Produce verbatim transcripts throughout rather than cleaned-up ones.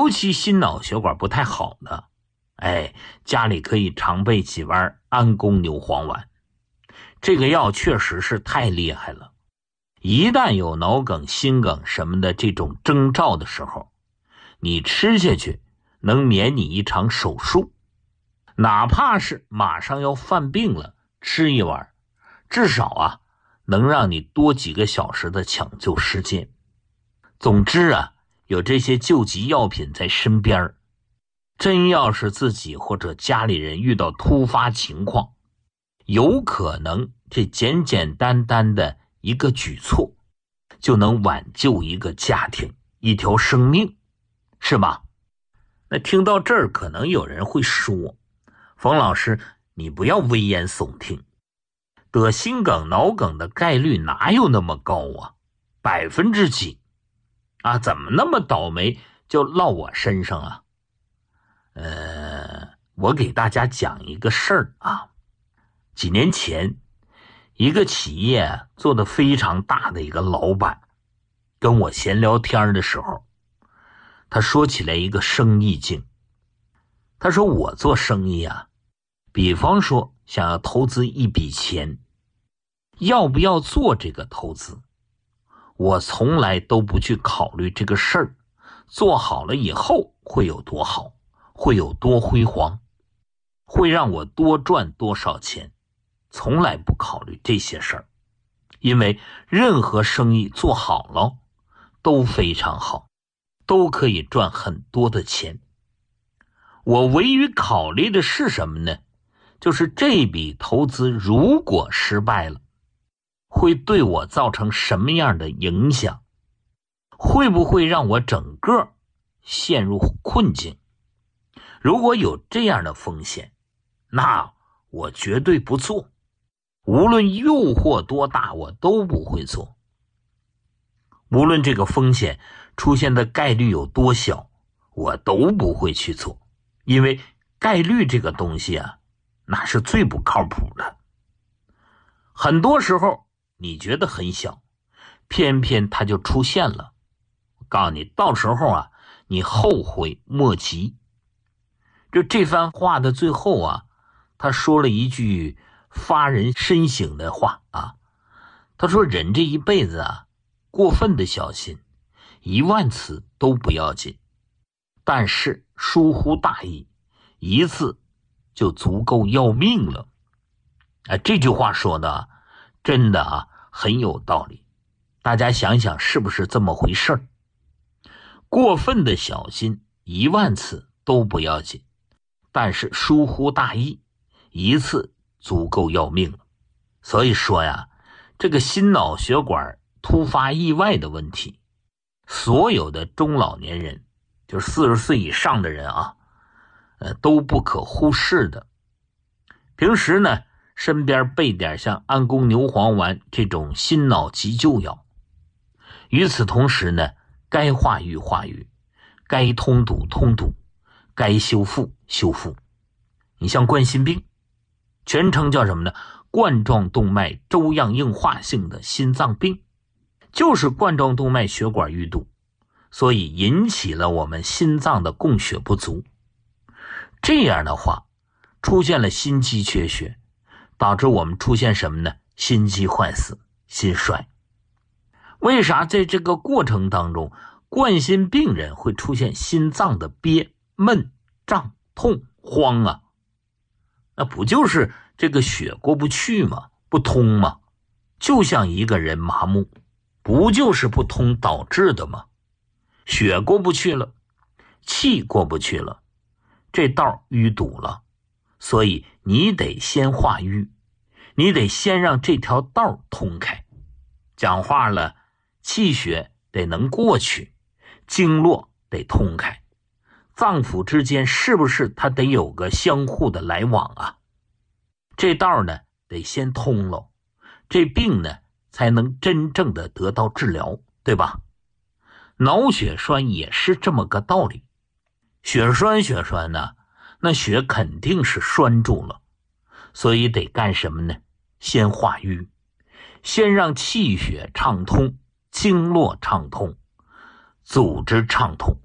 尤其心脑血管不太好的，哎，家里可以常备几丸安宫牛黄丸。这个药确实是太厉害了，一旦有脑梗、心梗什么的这种征兆的时候，你吃下去能免你一场手术。哪怕是马上要犯病了，吃一丸，至少啊能让你多几个小时的抢救时间。总之啊，有这些救急药品在身边，真要是自己或者家里人遇到突发情况，有可能这简简单单的一个举措就能挽救一个家庭、一条生命，是吧？那听到这儿，可能有人会说，冯老师，你不要危言耸听，得心梗、脑梗的概率哪有那么高啊？百分之几啊？怎么那么倒霉就落我身上啊？呃，我给大家讲一个事儿啊。几年前，一个企业做得非常大的一个老板跟我闲聊天的时候，他说起来一个生意经。他说，我做生意啊，比方说想要投资一笔钱，要不要做这个投资，我从来都不去考虑这个事儿做好了以后会有多好，会有多辉煌，会让我多赚多少钱，从来不考虑这些事儿。因为任何生意做好了都非常好，都可以赚很多的钱。我唯一考虑的是什么呢？就是这笔投资如果失败了，会对我造成什么样的影响？会不会让我整个陷入困境？如果有这样的风险，那我绝对不做。无论诱惑多大，我都不会做。无论这个风险出现的概率有多小，我都不会去做。因为概率这个东西啊，那是最不靠谱的。很多时候你觉得很小，偏偏它就出现了。我告诉你，到时候啊，你后悔莫及。就这番话的最后啊，他说了一句发人深省的话啊。他说，人这一辈子啊，过分的小心，一万次都不要紧，但是疏忽大意，一次就足够要命了。啊，这句话说的真的啊很有道理。大家想想是不是这么回事儿？过分的小心，一万次都不要紧，但是疏忽大意，一次足够要命了。所以说呀，这个心脑血管突发意外的问题，所有的中老年人，就是四十岁以上的人啊，呃，都不可忽视的。平时呢，身边备点像安宫牛黄丸这种心脑急救药。与此同时呢，该化瘀化瘀，该通堵通堵，该修复修复。你像冠心病，全称叫什么呢？冠状动脉粥样硬化性的心脏病，就是冠状动脉血管淤堵，所以引起了我们心脏的供血不足。这样的话，出现了心肌缺血，导致我们出现什么呢？心肌坏死、心衰。为啥在这个过程当中，冠心病人会出现心脏的憋、闷、胀、痛、慌啊？那不就是这个血过不去吗？不通吗？就像一个人麻木，不就是不通导致的吗？血过不去了，气过不去了，这道淤堵了，所以你得先化瘀，你得先让这条道通开。讲话了，气血得能过去，经络得通开，脏腑之间是不是它得有个相互的来往啊？这道呢得先通了，这病呢才能真正的得到治疗，对吧？脑血栓也是这么个道理。血栓血栓呢，那血肯定是栓住了，所以得干什么呢？先化瘀，先让气血畅通，经络畅通，组织畅通，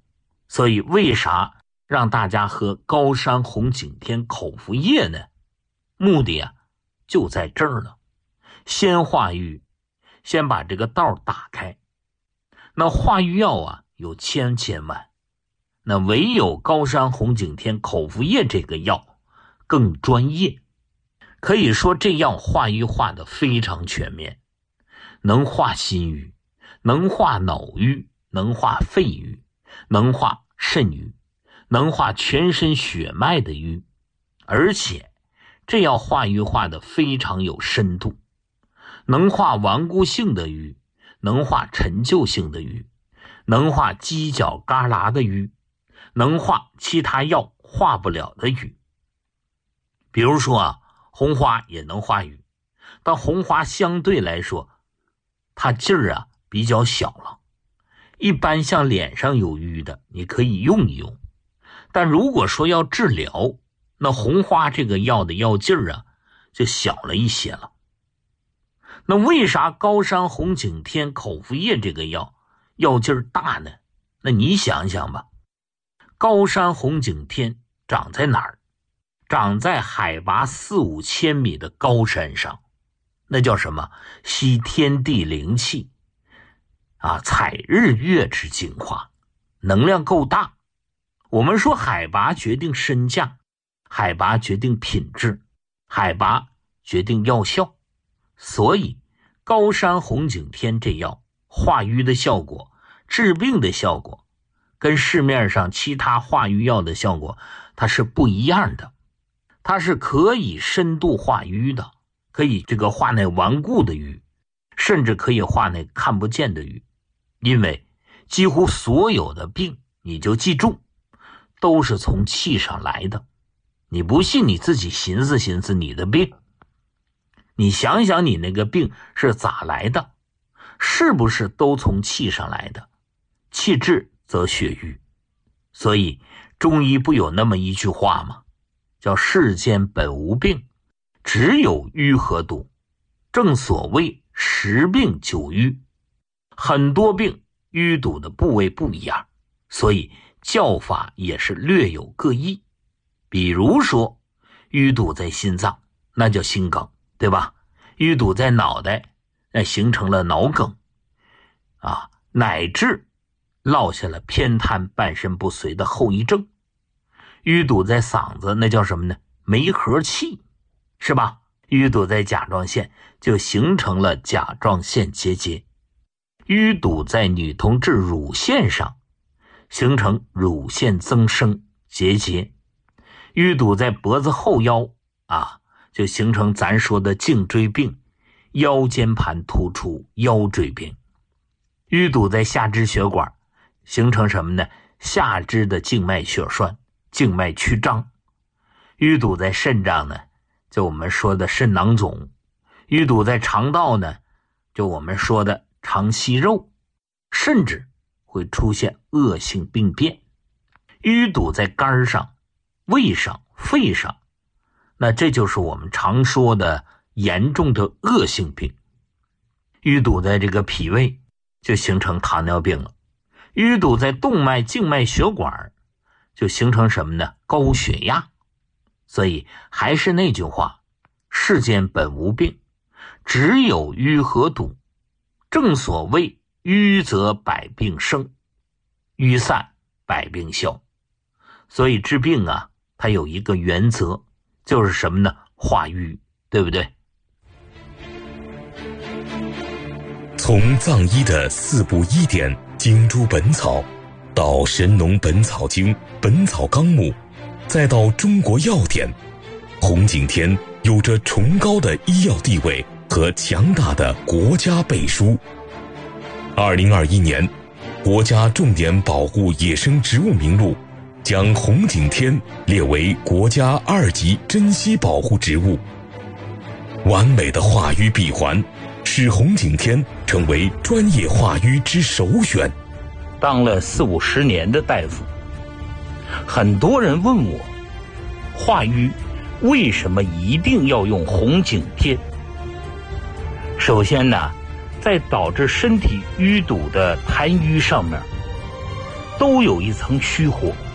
所以为啥让大家喝高山红景天口服液呢？目的啊就在这儿了，先化瘀，先把这个道打开。那化瘀药啊有千千万，那唯有高山红景天口服液这个药更专业，可以说这药化瘀化的非常全面，能化心瘀，能化脑瘀，能化肺瘀，能化肾瘀，能化全身血脉的瘀，而且这药化瘀化的非常有深度，能化顽固性的瘀，能化陈旧性的瘀，能化犄角旮旯的瘀，能化其他药化不了的瘀。比如说啊，红花也能化瘀，但红花相对来说它劲儿啊比较小了，一般像脸上有瘀的你可以用一用，但如果说要治疗，那红花这个药的药劲儿啊就小了一些了。那为啥高山红景天口服液这个药药劲儿大呢？那你想想吧，高山红景天长在哪儿？长在海拔四五千米的高山上，那叫什么？吸天地灵气啊，采日月之精华，能量够大。我们说海拔决定身价，海拔决定品质，海拔决定药效。所以高山红景天这药化瘀的效果，治病的效果，跟市面上其他化瘀药的效果它是不一样的。它是可以深度化瘀的，可以这个化那顽固的瘀，甚至可以化那看不见的瘀。因为几乎所有的病，你就记住，都是从气上来的。你不信你自己寻思寻思你的病，你想想你那个病是咋来的，是不是都从气上来的？气滞则血瘀。所以中医不有那么一句话吗？叫世间本无病，只有瘀和堵。正所谓十病九瘀，很多病淤堵的部位不一样，所以叫法也是略有各异。比如说淤堵在心脏，那叫心梗，对吧？淤堵在脑袋，那形成了脑梗啊，乃至落下了偏瘫半身不遂的后遗症。淤堵在嗓子，那叫什么呢？梅核气，是吧？淤堵在甲状腺，就形成了甲状腺结节。淤堵在女同志乳腺上，形成乳腺增生结节。淤堵在脖子后腰啊，就形成咱说的颈椎病，腰间盘突出腰椎病。淤堵在下肢血管，形成什么呢？下肢的静脉血栓，静脉曲张。淤堵在肾脏呢，就我们说的肾囊肿。淤堵在肠道呢，就我们说的肠息肉，甚至会出现恶性病变。淤堵在肝上、胃上、肺上，那这就是我们常说的严重的恶性病。淤堵在这个脾胃，就形成糖尿病了。淤堵在动脉、静脉血管，就形成什么呢？高血压。所以还是那句话，世间本无病，只有瘀和堵。正所谓瘀则百病生，瘀散百病消。所以治病啊，它有一个原则，就是什么呢？化瘀，对不对？ 从藏医的四部医典精珠本草，到神农本草经、本草纲目，再到中国药典，红景天有着崇高的医药地位和强大的国家背书。二零二一年，国家重点保护野生植物名录将红景天列为国家二级珍稀保护植物。完美的化瘀闭环，使红景天成为专业化瘀之首选。 当了四五十年的大夫，很多人问我，化瘀为什么一定要用红景天？首先呢，在导致身体淤堵的痰瘀上面， 都有一层虚火。